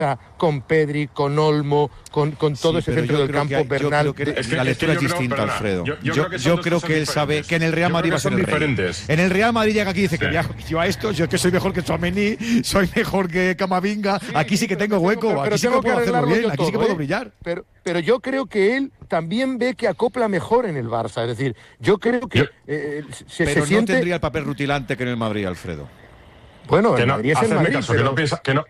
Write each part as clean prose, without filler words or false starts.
con Pedri, con Olmo, con todo ese centro del campo, Bernal. Yo creo que la lectura es distinta, Alfredo. Yo creo que él sabe que en el Real Madrid va a ser diferentes. En el Real Madrid llega aquí y dice que yo a esto, yo es que soy mejor que Tchouaméni, soy mejor que Camavinga, aquí sí que tengo hueco, aquí sí que puedo hacerlo bien, aquí sí que puedo brillar. Pero yo creo que él también ve que acopla mejor en el Barça, es decir, yo creo que pero no tendría el papel rutilante que en el Madrid, Alfredo. Bueno, el Madrid es el Madrid, caso, que no piensa, que no.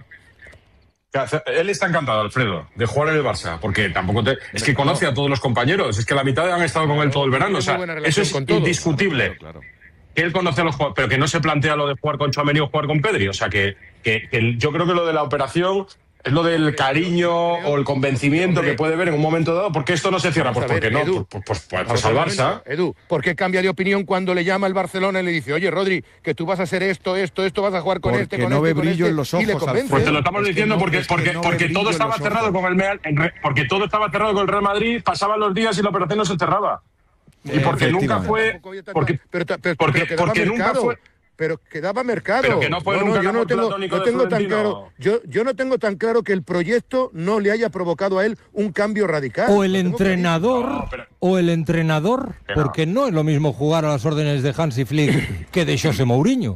Él está encantado, Alfredo, de jugar en el Barça, porque tampoco es que conoce a todos los compañeros, es que la mitad han estado con él todo el verano, o sea, eso es indiscutible. Claro. Que él conoce a los jugadores, pero que no se plantea lo de jugar con Tchouaméni o jugar con Pedri, o sea, que yo creo que lo de la operación es lo del cariño o el convencimiento que puede ver en un momento dado, porque esto no se cierra, pues porque no, pues al Barça. Edu, ¿por qué cambia de opinión cuando le llama el Barcelona y le dice, oye, Rodri, que tú vas a hacer esto, vas a jugar con porque este, con no este, ve brillo en los ojos, pues te lo estamos diciendo porque todo estaba cerrado con porque todo estaba cerrado con el Real Madrid, pasaban los días y la operación no se cerraba. Y porque nunca fue porque nunca fue. Pero quedaba mercado. Pero que no fue nunca yo no tengo tan claro. Yo no tengo tan claro que el proyecto no le haya provocado a él un cambio radical. O el entrenador, porque no es lo mismo jugar a las órdenes de Hansi Flick que de José Mourinho.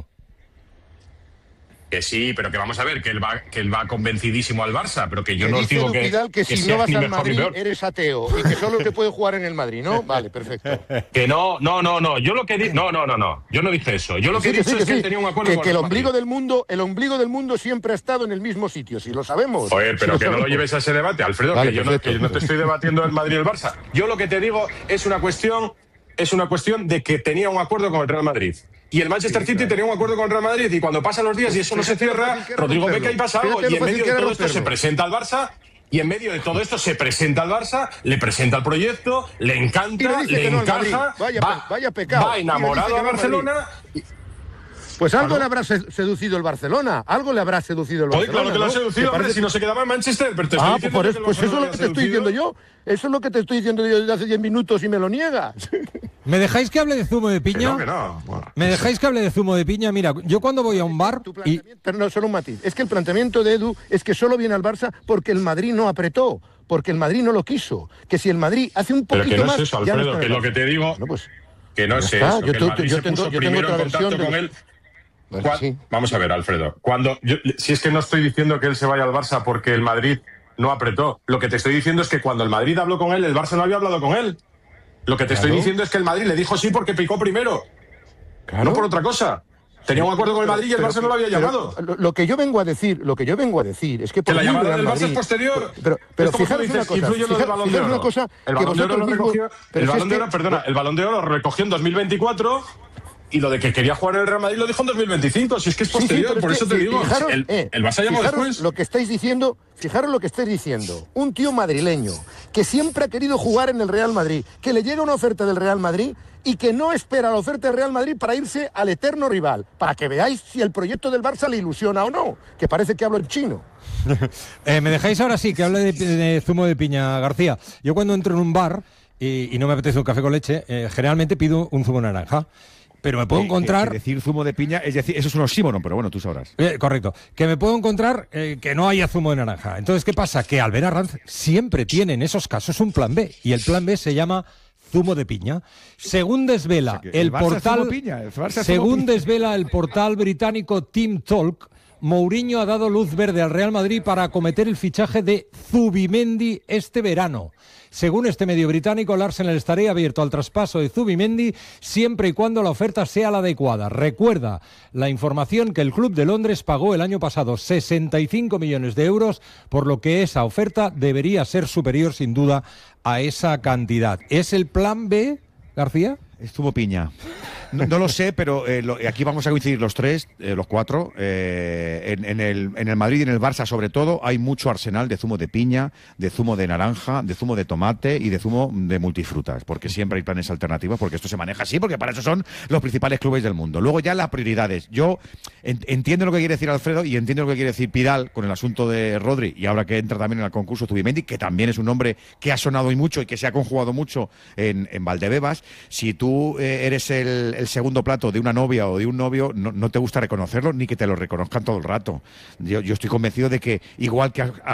Que sí, pero que vamos a ver, que él va convencidísimo al Barça, pero que yo no digo que si no vas al Madrid eres ateo y que solo te puede jugar en el Madrid, ¿no? Vale, perfecto. Que no. Yo lo que no. Yo no dije eso. Yo lo que he dicho es que él tenía un acuerdo con que el ombligo del mundo siempre ha estado en el mismo sitio, si lo sabemos. Joder, pero que no lo lleves a ese debate, Alfredo, vale, que yo no te estoy debatiendo el Madrid y el Barça. Yo lo que te digo es una cuestión de que tenía un acuerdo con el Real Madrid. Y el Manchester City tenía un acuerdo con el Real Madrid y cuando pasan los días y eso no se cierra, Rodrigo ve que ahí pasa algo y en medio de todo esto se presenta al Barça le presenta el proyecto, le encanta, le encaja, va enamorado a Barcelona. Pues algo le habrá seducido el Barcelona. Claro que lo ha seducido, hombre, si no se quedaba en Manchester. Pero te estoy diciendo pues eso es lo que te estoy diciendo yo. Eso es lo que te estoy diciendo yo desde hace 10 minutos y me lo niegas. ¿Me dejáis que hable de zumo de piña? Que no. Bueno, ¿Me dejáis que hable de zumo de piña? Mira, yo cuando voy a un bar... Pero no, solo un matiz. Es que el planteamiento de Edu es que solo viene al Barça porque el Madrid no apretó, porque el Madrid no lo quiso. Que si el Madrid hace un poquito más... Pero que no es eso, Alfredo, que lo que te digo... Bueno, pues, que no es eso, que el Madrid se puso primero en contacto con él... Bueno, sí. Vamos a ver, Alfredo. Si es que no estoy diciendo que él se vaya al Barça porque el Madrid no apretó. Lo que te estoy diciendo es que cuando el Madrid habló con él, el Barça no había hablado con él. Lo que te estoy diciendo es que el Madrid le dijo sí porque picó primero. No por otra cosa. Tenía un acuerdo con el Madrid y el Barça no lo había llamado. Lo que yo vengo a decir es que por la llamada del Madrid, Barça es posterior. Pero fijaros una cosa. El Balón de Oro lo recogió en 2024. Y lo de que quería jugar en el Real Madrid lo dijo en 2025, si es que es posterior, por eso te digo. El Barça llamó después. Fijaros lo que estáis diciendo. Un tío madrileño que siempre ha querido jugar en el Real Madrid, que le llega una oferta del Real Madrid y que no espera la oferta del Real Madrid para irse al eterno rival, para que veáis si el proyecto del Barça le ilusiona o no, que parece que hablo en chino. ¿Me dejáis ahora sí que hable de zumo de piña, García? Yo cuando entro en un bar y no me apetece un café con leche, generalmente pido un zumo de naranja. Pero me puedo encontrar... decir zumo de piña, es decir, eso es un oxímoron, pero bueno, tú sabrás. Correcto. Que me puedo encontrar que no haya zumo de naranja. Entonces, ¿qué pasa? Que Albert Arranz siempre tiene en esos casos un plan B. Y el plan B se llama zumo de piña. Según desvela el portal británico Team Talk, Mourinho ha dado luz verde al Real Madrid para acometer el fichaje de Zubimendi este verano. Según este medio británico, el Arsenal estaría abierto al traspaso de Zubimendi siempre y cuando la oferta sea la adecuada. Recuerda la información que el Club de Londres pagó el año pasado 65 millones de euros, por lo que esa oferta debería ser superior sin duda a esa cantidad. ¿Es el plan B, García? Es zumo piña. No lo sé, pero aquí vamos a coincidir los tres, los cuatro. En el Madrid y en el Barça, sobre todo, hay mucho arsenal de zumo de piña, de zumo de naranja, de zumo de tomate y de zumo de multifrutas, porque siempre hay planes alternativos, porque esto se maneja así, porque para eso son los principales clubes del mundo. Luego ya las prioridades. Yo entiendo lo que quiere decir Alfredo y entiendo lo que quiere decir Pidal con el asunto de Rodri, y ahora que entra también en el concurso Zubimendi, que también es un nombre que ha sonado hoy mucho y que se ha conjugado mucho en Valdebebas. Si tú eres el segundo plato de una novia o de un novio, no te gusta reconocerlo ni que te lo reconozcan todo el rato. Yo estoy convencido de que igual que